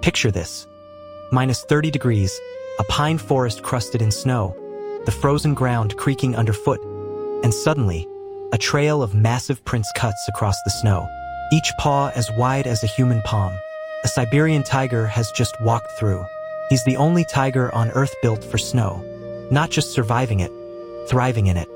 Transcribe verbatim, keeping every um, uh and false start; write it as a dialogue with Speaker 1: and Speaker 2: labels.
Speaker 1: Picture this. Minus thirty degrees, a pine forest crusted in snow, the frozen ground creaking underfoot, and suddenly, a trail of massive prints cuts across the snow, each paw as wide as a human palm. A Siberian tiger has just walked through. He's the only tiger on Earth built for snow. Not just surviving it, thriving in it.